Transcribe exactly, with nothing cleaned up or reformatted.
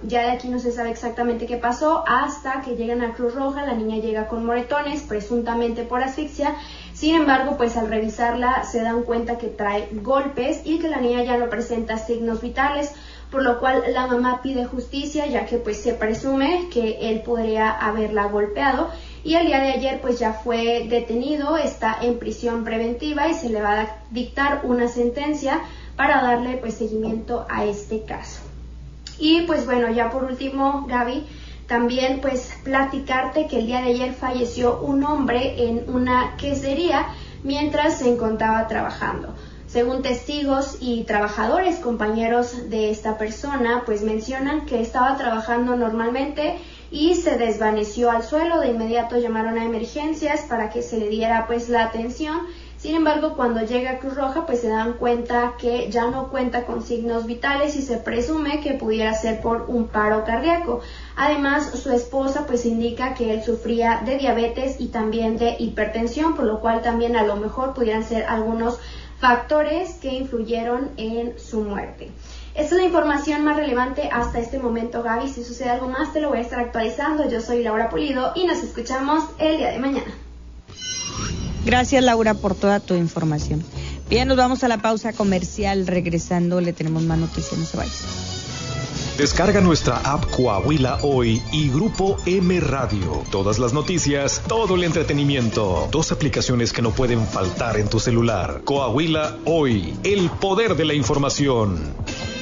ya de aquí no se sabe exactamente qué pasó hasta que llegan a Cruz Roja. La niña llega con moretones, presuntamente por asfixia. Sin embargo, pues al revisarla se dan cuenta que trae golpes y que la niña ya no presenta signos vitales, por lo cual la mamá pide justicia, ya que pues se presume que él podría haberla golpeado. Y el día de ayer pues ya fue detenido, está en prisión preventiva y se le va a dictar una sentencia para darle pues seguimiento a este caso. Y pues bueno, ya por último, Gaby, también pues platicarte que el día de ayer falleció un hombre en una quesería mientras se encontraba trabajando. Según testigos y trabajadores, compañeros de esta persona, pues mencionan que estaba trabajando normalmente y se desvaneció al suelo. De inmediato llamaron a emergencias para que se le diera pues la atención. Sin embargo, cuando llega a Cruz Roja, pues se dan cuenta que ya no cuenta con signos vitales y se presume que pudiera ser por un paro cardíaco. Además, su esposa pues indica que él sufría de diabetes y también de hipertensión, por lo cual también a lo mejor pudieran ser algunos factores que influyeron en su muerte. Esta es la información más relevante hasta este momento, Gaby. Si sucede algo más, te lo voy a estar actualizando. Yo soy Laura Pulido y nos escuchamos el día de mañana. Gracias, Laura, por toda tu información. Bien, nos vamos a la pausa comercial. Regresando, le tenemos más noticias. No se vaya. Descarga nuestra app Coahuila Hoy y Grupo M Radio. Todas las noticias, todo el entretenimiento. Dos aplicaciones que no pueden faltar en tu celular. Coahuila Hoy, el poder de la información.